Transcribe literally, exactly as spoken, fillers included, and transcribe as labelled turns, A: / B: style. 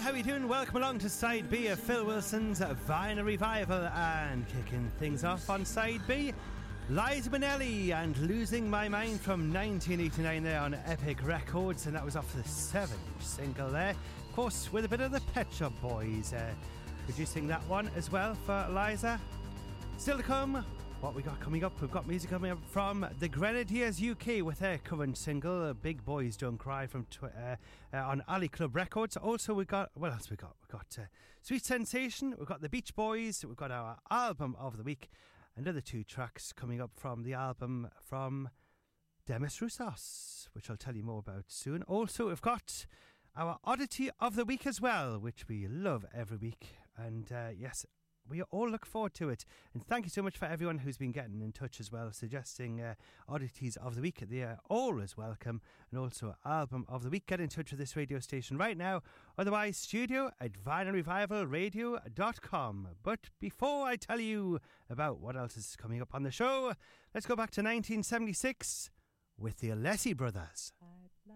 A: how are you doing? Welcome along to Side B of Phil Wilson's Vinyl Revival, and kicking things off on Side B, Liza Minnelli and Losing My Mind from nineteen eighty-nine there on Epic Records, and that was off the seven-inch single there, of course with a bit of the Pet Shop Boys uh, producing that one as well for Liza. Still to come, what we got coming up, we've got music coming up from the Grenadiers U K with their current single Big Boys Don't Cry from tw- uh, uh, on Ali Club Records. Also we got, what else we got? We've got uh, Sweet Sensation, we've got the Beach Boys, we've got our album of the week, another two tracks coming up from the album from Demis Roussos, which I'll tell you more about soon. Also we've got our Oddity of the Week as well, which we love every week, and uh, yes, we all look forward to it. And thank you so much for everyone who's been getting in touch as well, suggesting uh, oddities of the week. They are always welcome. And also album of the week. Get in touch with this radio station right now. Otherwise, studio at vinyl revival radio dot com. But before I tell you about what else is coming up on the show, let's go back to nineteen seventy-six with the Alessi Brothers.
B: I